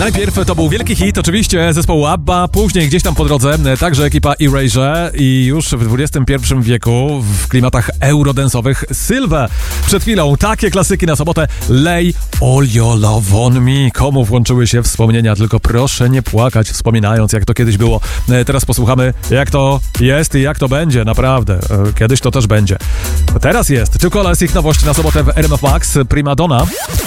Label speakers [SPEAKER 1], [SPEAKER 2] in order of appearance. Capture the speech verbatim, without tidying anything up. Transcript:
[SPEAKER 1] Najpierw to był wielki hit, oczywiście zespołu ABBA, później gdzieś tam po drodze także ekipa Erasure i już w dwudziestym pierwszym wieku w klimatach eurodensowych Sylwę. Przed chwilą takie klasyki na sobotę: Lay All Your Love On Me. Komu włączyły się wspomnienia? Tylko proszę nie płakać, wspominając jak to kiedyś było. Teraz posłuchamy jak to jest i jak to będzie, naprawdę. Kiedyś to też będzie. Teraz jest Two Colors, ich nowość na sobotę w R M F Max, Prima Donna.